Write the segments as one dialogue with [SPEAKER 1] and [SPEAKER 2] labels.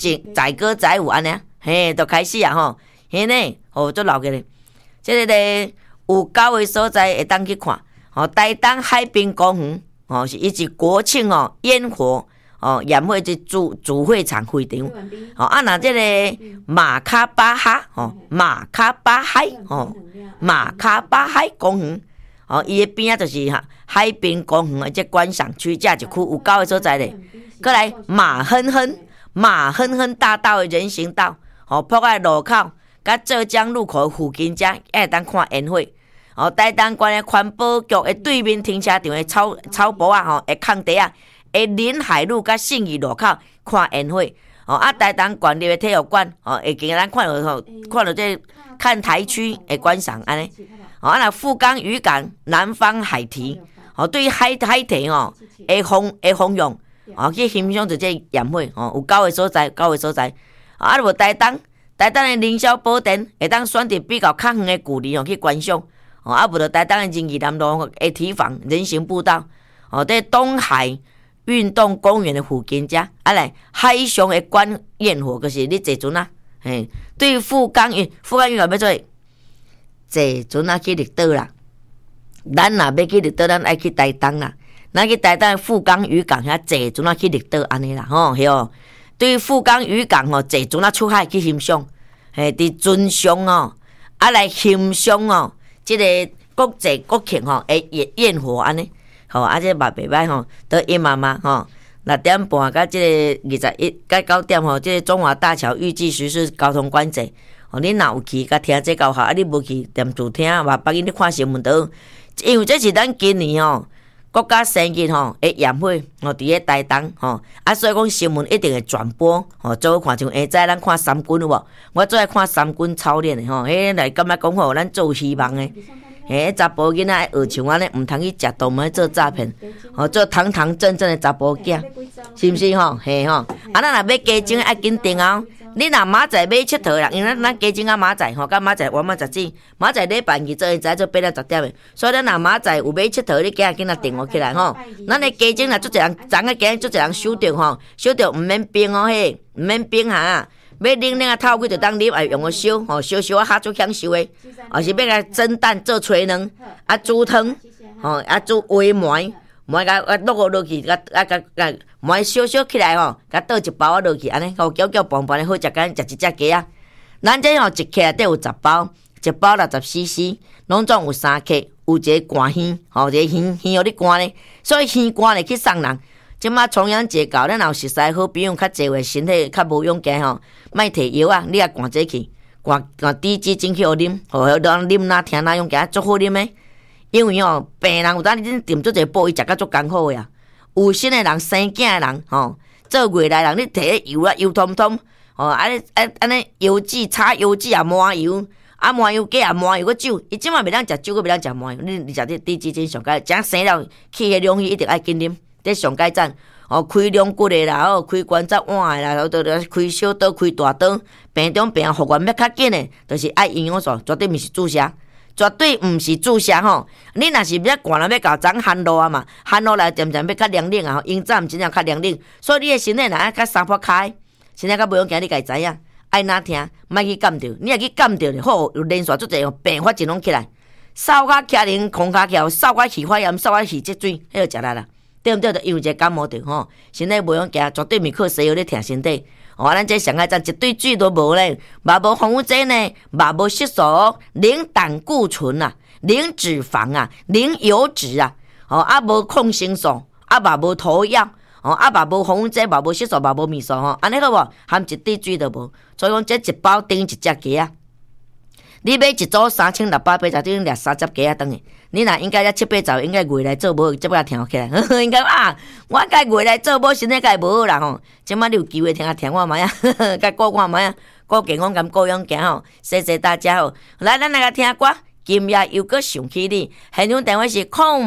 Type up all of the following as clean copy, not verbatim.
[SPEAKER 1] 载歌载舞安尼，嘿，就开始啊吼，嘿呢，做老个咧，即个咧有狗的所在会当去看，台东海滨公园，是一直国庆烟火宴会即主会场会场，那即个马卡巴哈马卡巴海马卡巴海公园，伊的边就是海滨公园的即观赏区，这一区有狗的所在咧。过来马哼哼大道的人行道，铺在路口，甲浙江路口附近遮会当看烟火。台东县的环保局的对面停车场的草坡啊，的空地啊，会临海路甲信义路口看烟火。台东县立的体育馆，会经咱看到这看台区的观赏安尼。那富冈渔港南方海堤，对海堤会方用。去欣赏着这宴会，有狗的所在，无台东的凌霄宝殿会当选择比较较远的距离去观赏，无就台东的仁义南路的堤防人行步道，在东海运动公园的附近遮，来海上的观焰火，就是你坐船啊，嘿，对富冈渔港要做坐船啊去绿岛啦，咱若要去绿岛，咱爱去台东啦。咱去台东富冈渔港遐坐船去绿岛安尼啦，嘿对富冈渔港坐船出海去欣赏，嘿，伫船上来欣赏即个国际国庆的焰火安尼，这嘛袂歹到伊妈妈6点半到即个21到9点即个中华大桥预计实施交通管制，你若有去甲听这教学，你无去踮厝听，嘛别因咧看新闻倒，因为这是咱今年国家生日的宴会伫咧台东所以讲新闻一定会转播做看像下早咱看三军有无？我最爱看三军操练的迄来感觉讲咱做希望的。查甫囡仔爱学像安尼，毋通去食动物做诈骗，做堂堂正正的查甫囝，是毋是嘿咱若要加钟爱紧定你若明仔载要佚佗啦，因为咱加钟明仔载甲明仔载晚10点，明仔载礼拜二做会知做8到10点的，所以咱若明仔载有要佚佗，你今仔定起来咱的加钟若足侪人，昨个今日足侪人收着收着毋免冰嘿，毋免冰要冷啊透气就当啉，用个烧烧较足享受的，是要甲蒸蛋做炊卵，煮汤煮粿糜甲落去，甲糜烧起来甲倒一包落去，安尼搅拌拌的好食，甲食一只鸡啊。咱这一克内底有10包，一包60cc， 拢总有3克，有一个寒鲜，一个鲜互你寒咧，所以鲜寒咧去送人。即马重阳节到，咱有熟悉好朋友较济话，身体较无勇健莫摕药啊，你也寒这去，寒低脂精去互啉，互人啉哪听哪勇健，足好啉的。因为病人有当你订足侪补，伊食甲足艰苦的啊。有心的人、生囝的人做月来人，你摕油啊油通通安尼油脂炒油脂也麻油，麻油加麻油个酒，伊即马袂当食酒，佮袂当食麻油，你食低脂精上解，食生了去迄凉气一定爱紧啉。这上解赞开两骨的啦，开关节碗的啦，开小刀、开大刀，病中病复原要较紧的，就是爱营养素，绝对毋是注射，绝对毋是注射你若是要寒了要到昨寒露啊嘛，寒露来渐渐要较凉冷啊，因早毋真正较凉冷，所以你的身体若爱较三泡开，身体较无勇健，你家知影，爱哪听，莫去感着，你若去感着咧，好有连续足侪病发症拢起来，扫骹徛零，空骹徛，扫骹气发炎，扫骹气积水，迄就食力啦。对毋对？就因为一个感冒着身体无勇健，绝对毋靠西药咧疼身体。咱这上海站一堆水都无咧，嘛无防腐剂呢，嘛无色素，零胆固醇啊，零脂肪啊，零油脂啊，无抗生素，嘛无涂药，嘛无防腐剂，嘛无色素，嘛无味素安尼好无？含一滴水都无，所以讲这一包顶一只鸡啊。你买一组3680只，顶掠30鸡啊顿的。你若应该才780，应该月来做无，这摆听起来，应该我该月来做无，身体该无好啦即摆你有机会听我买啊，该顾我买啊，顾健康甘顾勇健谢谢大家来，咱来个听歌，今夜又搁想起你，现场电话是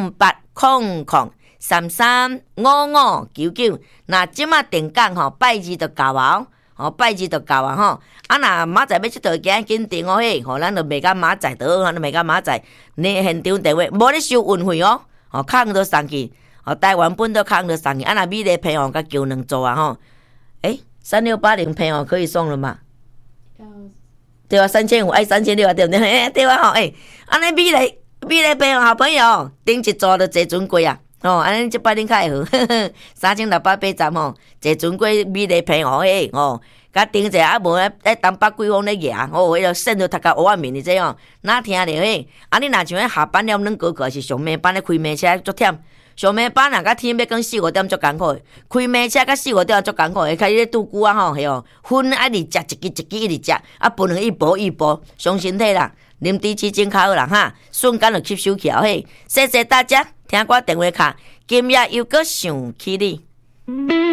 [SPEAKER 1] 0800335599，那即摆定讲拜二就到拜二就到若明仔载要佚佗，今紧订嘿，咱就卖甲明仔载倒，咱就卖甲明仔载。你现场电话无咧收运费空都送去，台湾本都空都送去。若米粒片甲姜两组啊 3680配哦，可以送了嘛？对啊，3500爱3600啊，对不对？对啊吼，安尼美丽朋友好朋友，顶一组就坐尊贵啊！哦，安尼即摆恁较会好，3680吼，坐尊贵美丽朋友哦，甲顶者啊无东北季风咧热哦，迄个渗到头壳乌仔面，你知哦？哪听着啊，你若像下班了软高还是上暝班咧开暝车足忝。上暝班若甲天要讲4、5点足艰苦的，开暝车甲4、5点足艰苦的，开始咧拄久啊吼，嘿哦，粉啊直食，一支一直食，啊分两一步，伤身体啦。啉猪翅真较好啦哈，瞬间就吸收起来嘿。谢谢大家，听我电话卡，今夜又搁想起你。